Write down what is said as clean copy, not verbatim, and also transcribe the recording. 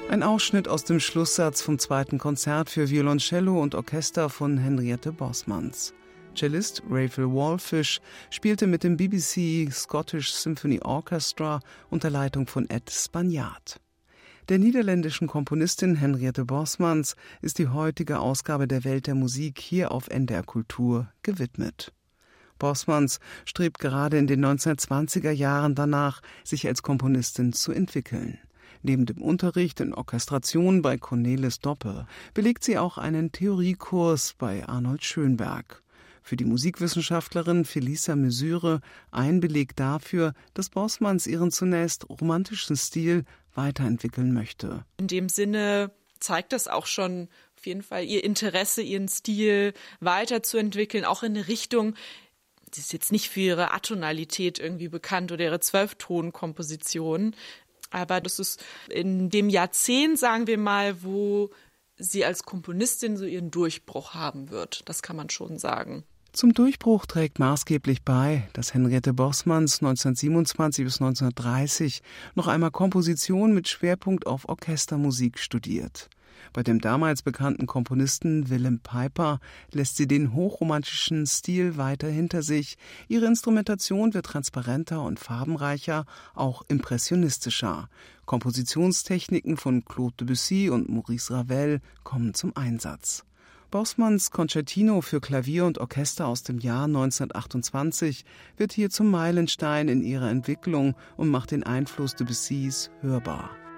Ein Ausschnitt aus dem Schlusssatz vom 2. Konzert für Violoncello und Orchester von Henriette Bosmans. Cellist Raphael Wallfisch spielte mit dem BBC Scottish Symphony Orchestra unter Leitung von Ed Spagnard. Der niederländischen Komponistin Henriette Bosmans ist die heutige Ausgabe der Welt der Musik hier auf NDR Kultur gewidmet. Bosmans strebt gerade in den 1920er Jahren danach, sich als Komponistin zu entwickeln. Neben dem Unterricht in Orchestration bei Cornelis Doppe belegt sie auch einen Theoriekurs bei Arnold Schönberg. Für die Musikwissenschaftlerin Felisa Mesyre ein Beleg dafür, dass Bosmans ihren zunächst romantischen Stil weiterentwickeln möchte. In dem Sinne zeigt das auch schon auf jeden Fall ihr Interesse, ihren Stil weiterzuentwickeln, auch in eine Richtung. Sie ist jetzt nicht für ihre Atonalität irgendwie bekannt oder ihre 12-Ton-Komposition. Aber das ist in dem Jahrzehnt, sagen wir mal, wo sie als Komponistin so ihren Durchbruch haben wird. Das kann man schon sagen. Zum Durchbruch trägt maßgeblich bei, dass Henriette Bosmans 1927 bis 1930 noch einmal Komposition mit Schwerpunkt auf Orchestermusik studiert. Bei dem damals bekannten Komponisten Willem Pijper lässt sie den hochromantischen Stil weiter hinter sich. Ihre Instrumentation wird transparenter und farbenreicher, auch impressionistischer. Kompositionstechniken von Claude Debussy und Maurice Ravel kommen zum Einsatz. Bosmans Concertino für Klavier und Orchester aus dem Jahr 1928 wird hier zum Meilenstein in ihrer Entwicklung und macht den Einfluss Debussys hörbar.